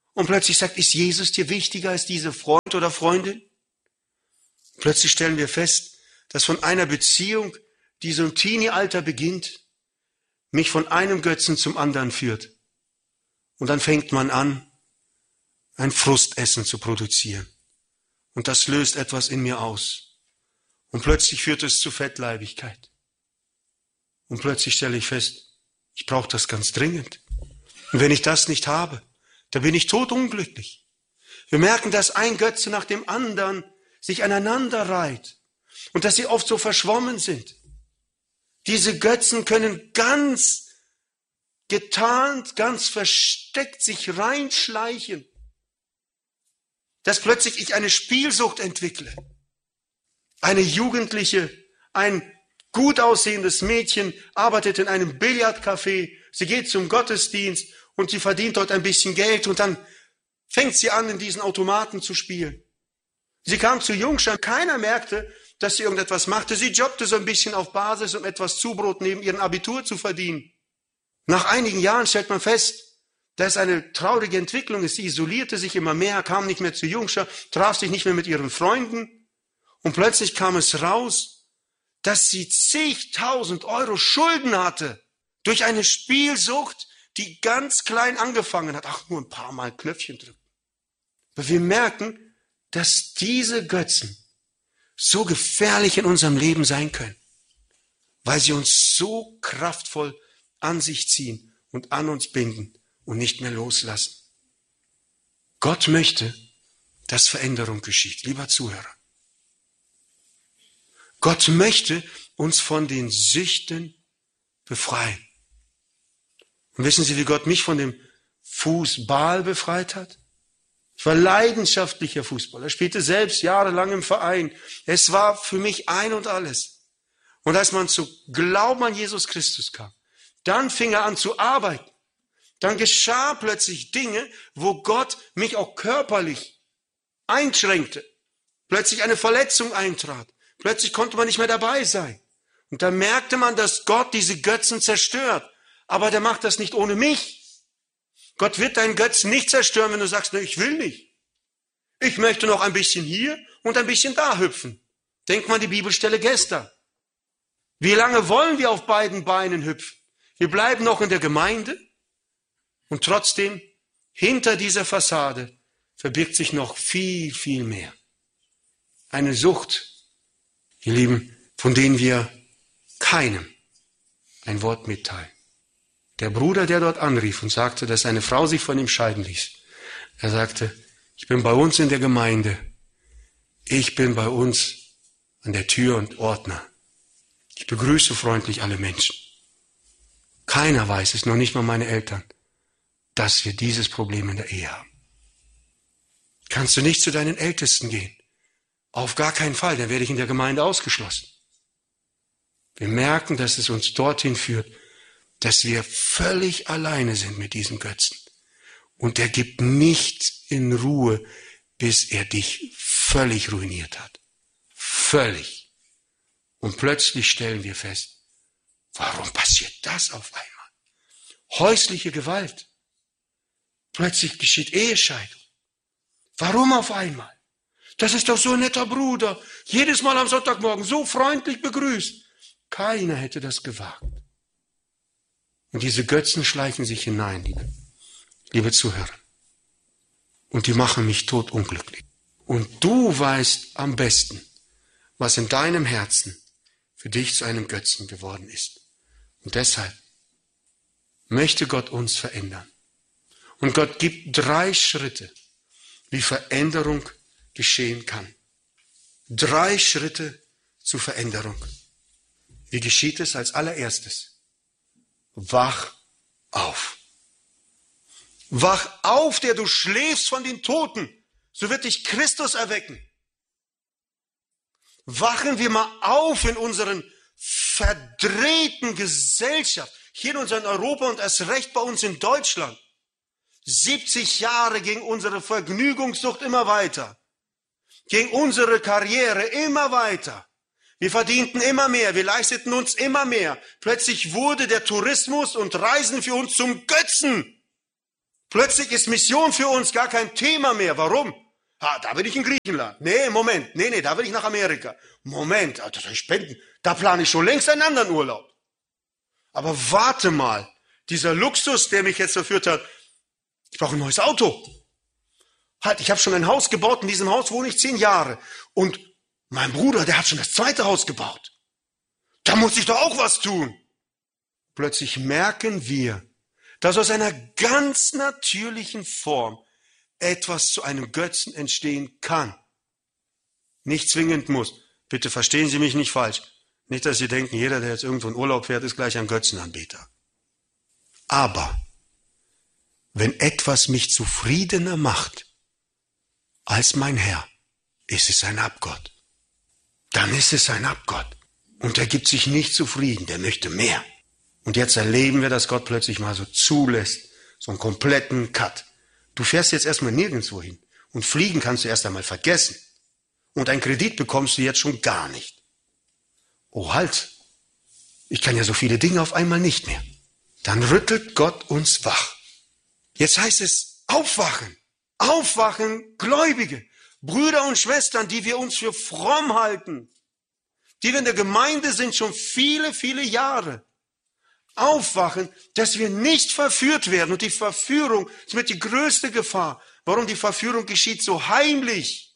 Und plötzlich sagt, ist Jesus dir wichtiger als diese Freund oder Freundin? Plötzlich stellen wir fest, dass von einer Beziehung, die so im Teenie-Alter beginnt, mich von einem Götzen zum anderen führt. Und dann fängt man an, ein Frustessen zu produzieren. Und das löst etwas in mir aus. Und plötzlich führt es zu Fettleibigkeit. Und plötzlich stelle ich fest, ich brauche das ganz dringend. Und wenn ich das nicht habe, dann bin ich todunglücklich. Wir merken, dass ein Götze nach dem anderen sich aneinander reiht und dass sie oft so verschwommen sind. Diese Götzen können ganz getarnt, ganz versteckt sich reinschleichen, dass plötzlich ich eine Spielsucht entwickle. Eine Jugendliche, ein gut aussehendes Mädchen arbeitet in einem Billardcafé, sie geht zum Gottesdienst und sie verdient dort ein bisschen Geld und dann fängt sie an, in diesen Automaten zu spielen. Sie kam zu Jungschein, keiner merkte, dass sie irgendetwas machte. Sie jobbte so ein bisschen auf Basis, um etwas Zubrot neben ihrem Abitur zu verdienen. Nach einigen Jahren stellt man fest, dass es eine traurige Entwicklung ist. Sie isolierte sich immer mehr, kam nicht mehr zu Jungschein, traf sich nicht mehr mit ihren Freunden. Und plötzlich kam es raus, dass sie zigtausend Euro Schulden hatte durch eine Spielsucht, die ganz klein angefangen hat. Ach, nur ein paar Mal Knöpfchen drücken. Aber wir merken, dass diese Götzen so gefährlich in unserem Leben sein können, weil sie uns so kraftvoll an sich ziehen und an uns binden und nicht mehr loslassen. Gott möchte, dass Veränderung geschieht, lieber Zuhörer. Gott möchte uns von den Süchten befreien. Und wissen Sie, wie Gott mich von dem Fußball befreit hat? Ich war leidenschaftlicher Fußballer, spielte selbst jahrelang im Verein. Es war für mich ein und alles. Und als man zu Glauben an Jesus Christus kam, dann fing er an zu arbeiten. Dann geschah plötzlich Dinge, wo Gott mich auch körperlich einschränkte. Plötzlich eine Verletzung eintrat. Plötzlich konnte man nicht mehr dabei sein. Und da merkte man, dass Gott diese Götzen zerstört. Aber der macht das nicht ohne mich. Gott wird deinen Götzen nicht zerstören, wenn du sagst, ne, ich will nicht. Ich möchte noch ein bisschen hier und ein bisschen da hüpfen. Denk mal an die Bibelstelle gestern. Wie lange wollen wir auf beiden Beinen hüpfen? Wir bleiben noch in der Gemeinde und trotzdem, hinter dieser Fassade verbirgt sich noch viel, viel mehr. Eine Sucht, ihr Lieben, von denen wir keinem ein Wort mitteilen. Der Bruder, der dort anrief und sagte, dass seine Frau sich von ihm scheiden ließ, er sagte, ich bin bei uns in der Gemeinde, ich bin bei uns an der Tür und Ordner. Ich begrüße freundlich alle Menschen. Keiner weiß es, noch nicht mal meine Eltern, dass wir dieses Problem in der Ehe haben. Kannst du nicht zu deinen Ältesten gehen? Auf gar keinen Fall, dann werde ich in der Gemeinde ausgeschlossen. Wir merken, dass es uns dorthin führt, dass wir völlig alleine sind mit diesem Götzen. Und er gibt nicht in Ruhe, bis er dich völlig ruiniert hat. Völlig. Und plötzlich stellen wir fest, warum passiert das auf einmal? Häusliche Gewalt. Plötzlich geschieht Ehescheidung. Warum auf einmal? Das ist doch so ein netter Bruder. Jedes Mal am Sonntagmorgen so freundlich begrüßt. Keiner hätte das gewagt. Und diese Götzen schleichen sich hinein, liebe, liebe Zuhörer. Und die machen mich todunglücklich. Und du weißt am besten, was in deinem Herzen für dich zu einem Götzen geworden ist. Und deshalb möchte Gott uns verändern. Und Gott gibt drei Schritte, wie Veränderung geschehen kann. Drei Schritte zur Veränderung. Wie geschieht es als allererstes? Wach auf. Wach auf, der du schläfst von den Toten. So wird dich Christus erwecken. Wachen wir mal auf in unseren verdrehten Gesellschaft. Hier in unserem Europa und erst recht bei uns in Deutschland. siebzig Jahre ging unsere Vergnügungssucht immer weiter. Ging unsere Karriere immer weiter. Wir verdienten immer mehr, wir leisteten uns immer mehr. Plötzlich wurde der Tourismus und Reisen für uns zum Götzen. Plötzlich ist Mission für uns gar kein Thema mehr. Warum? Ah, da will ich in Griechenland. Nee, Moment. Nee, nee, da will ich nach Amerika. Moment, das soll ich spenden. Da plane ich schon längst einen anderen Urlaub. Aber warte mal. Dieser Luxus, der mich jetzt verführt hat, ich brauche ein neues Auto. Halt, ich habe schon ein Haus gebaut. In diesem Haus wohne ich zehn Jahre. Und mein Bruder, der hat schon das zweite Haus gebaut. Da muss ich doch auch was tun. Plötzlich merken wir, dass aus einer ganz natürlichen Form etwas zu einem Götzen entstehen kann. Nicht zwingend muss. Bitte verstehen Sie mich nicht falsch. Nicht, dass Sie denken, jeder, der jetzt irgendwo in Urlaub fährt, ist gleich ein Götzenanbeter. Aber wenn etwas mich zufriedener macht als mein Herr, ist es ein Abgott. Dann ist es ein Abgott. Und er gibt sich nicht zufrieden, der möchte mehr. Und jetzt erleben wir, dass Gott plötzlich mal so zulässt, so einen kompletten Cut. Du fährst jetzt erstmal nirgendwo hin. Und fliegen kannst du erst einmal vergessen. Und einen Kredit bekommst du jetzt schon gar nicht. Oh halt, ich kann ja so viele Dinge auf einmal nicht mehr. Dann rüttelt Gott uns wach. Jetzt heißt es aufwachen, aufwachen, Gläubige, Brüder und Schwestern, die wir uns für fromm halten, die wir in der Gemeinde sind schon viele, viele Jahre. Aufwachen, dass wir nicht verführt werden. Und die Verführung ist mit die größte Gefahr. Warum? Die Verführung geschieht so heimlich.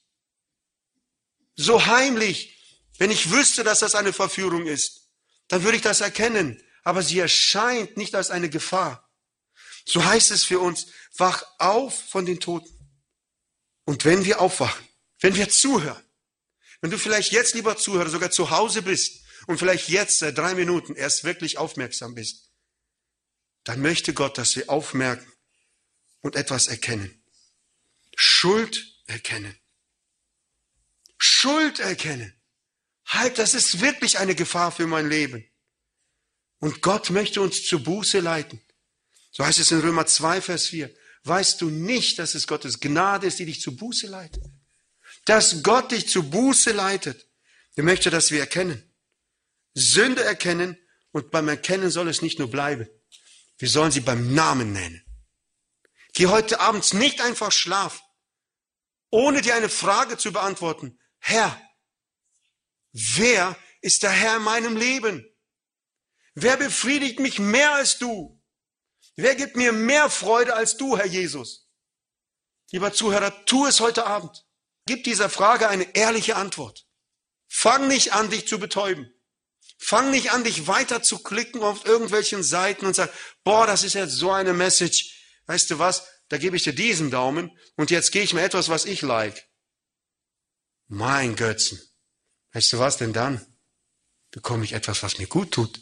So heimlich. Wenn ich wüsste, dass das eine Verführung ist, dann würde ich das erkennen. Aber sie erscheint nicht als eine Gefahr. So heißt es für uns, wach auf von den Toten. Und wenn wir aufwachen, wenn wir zuhören, wenn du vielleicht jetzt, lieber Zuhörer, sogar zu Hause bist und vielleicht jetzt seit drei Minuten erst wirklich aufmerksam bist, dann möchte Gott, dass wir aufmerken und etwas erkennen. Schuld erkennen. Schuld erkennen. Halt, das ist wirklich eine Gefahr für mein Leben. Und Gott möchte uns zur Buße leiten. So heißt es in Römer zwei, Vers vier. Weißt du nicht, dass es Gottes Gnade ist, die dich zur Buße leitet? Dass Gott dich zur Buße leitet. Er möchte, dass wir erkennen. Sünde erkennen, und beim Erkennen soll es nicht nur bleiben. Wir sollen sie beim Namen nennen. Geh heute abends nicht einfach schlafen, ohne dir eine Frage zu beantworten. Herr, wer ist der Herr in meinem Leben? Wer befriedigt mich mehr als du? Wer gibt mir mehr Freude als du, Herr Jesus? Lieber Zuhörer, tu es heute Abend. Gib dieser Frage eine ehrliche Antwort. Fang nicht an, dich zu betäuben. Fang nicht an, dich weiter zu klicken auf irgendwelchen Seiten und sag, boah, das ist jetzt so eine Message. Weißt du was? Da gebe ich dir diesen Daumen und jetzt gehe ich mir etwas, was ich like. Mein Götzen. Weißt du was, denn dann bekomme ich etwas, was mir gut tut.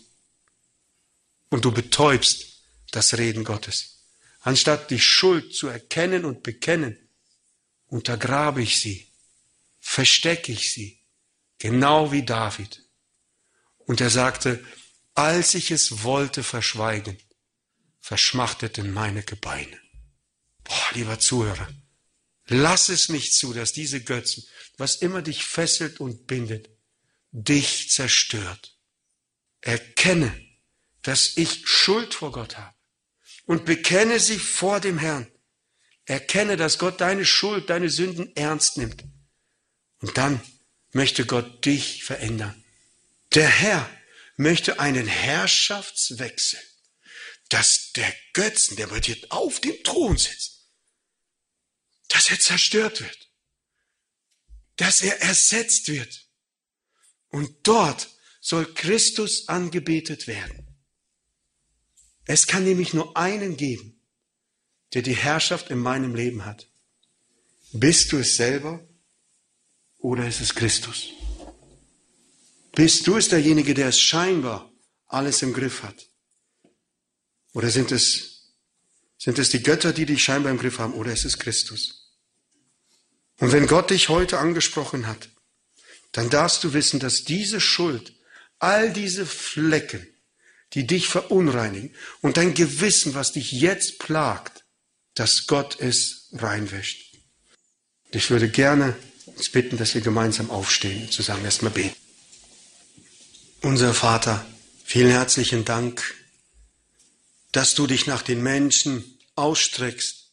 Und du betäubst das Reden Gottes. Anstatt die Schuld zu erkennen und bekennen, untergrabe ich sie, verstecke ich sie, genau wie David. Und er sagte, als ich es wollte verschweigen, verschmachteten meine Gebeine. Boah, lieber Zuhörer, lass es nicht zu, dass diese Götzen, was immer dich fesselt und bindet, dich zerstört. Erkenne, dass ich Schuld vor Gott habe und bekenne sie vor dem Herrn. Erkenne, dass Gott deine Schuld, deine Sünden ernst nimmt. Und dann möchte Gott dich verändern. Der Herr möchte einen Herrschaftswechsel, dass der Götzen, der bei dir auf dem Thron sitzt, dass er zerstört wird, dass er ersetzt wird. Und dort soll Christus angebetet werden. Es kann nämlich nur einen geben, der die Herrschaft in meinem Leben hat. Bist du es selber oder ist es Christus? Bist du es derjenige, der es scheinbar alles im Griff hat? Oder sind es, sind es die Götter, die dich scheinbar im Griff haben, oder ist es Christus? Und wenn Gott dich heute angesprochen hat, dann darfst du wissen, dass diese Schuld, all diese Flecken, die dich verunreinigen und dein Gewissen, was dich jetzt plagt, dass Gott es reinwäscht. Ich würde gerne uns bitten, dass wir gemeinsam aufstehen und zusammen erstmal beten. Unser Vater, vielen herzlichen Dank, dass du dich nach den Menschen ausstreckst,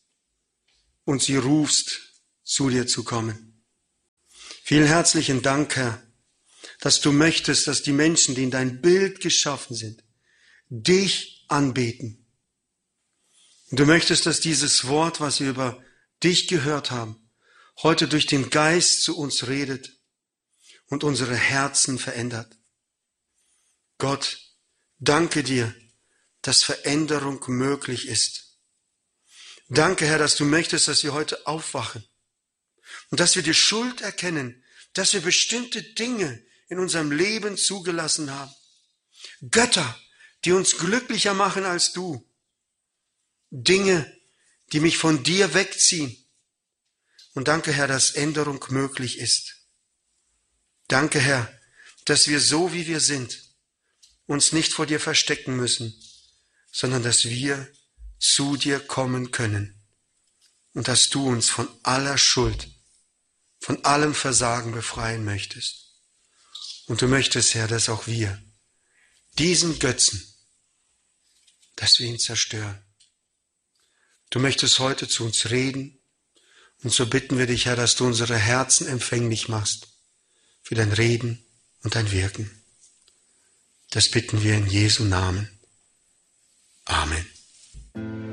und sie rufst, zu dir zu kommen. Vielen herzlichen Dank, Herr, dass du möchtest, dass die Menschen, die in dein Bild geschaffen sind, dich anbeten. Und du möchtest, dass dieses Wort, was wir über dich gehört haben, heute durch den Geist zu uns redet und unsere Herzen verändert. Gott, danke dir, dass Veränderung möglich ist. Danke, Herr, dass du möchtest, dass wir heute aufwachen und dass wir die Schuld erkennen, dass wir bestimmte Dinge in unserem Leben zugelassen haben. Götter, die uns glücklicher machen als du. Dinge, die mich von dir wegziehen. Und danke, Herr, dass Änderung möglich ist. Danke, Herr, dass wir so, wie wir sind, uns nicht vor dir verstecken müssen, sondern dass wir zu dir kommen können und dass du uns von aller Schuld, von allem Versagen befreien möchtest. Und du möchtest, Herr, dass auch wir diesen Götzen, dass wir ihn zerstören. Du möchtest heute zu uns reden und so bitten wir dich, Herr, dass du unsere Herzen empfänglich machst für dein Reden und dein Wirken. Das bitten wir in Jesu Namen. Amen.